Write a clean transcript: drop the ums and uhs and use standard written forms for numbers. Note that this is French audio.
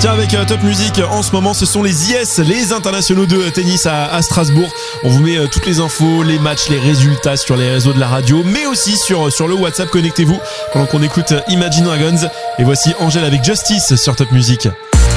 Tiens, avec Top Music, en ce moment, ce sont les IS, les internationaux de tennis à Strasbourg. On vous met toutes les infos, les matchs, les résultats sur les réseaux de la radio, mais aussi sur le WhatsApp. Connectez-vous pendant qu'on écoute Imagine Dragons. Et voici Angèle avec Justice sur Top Music.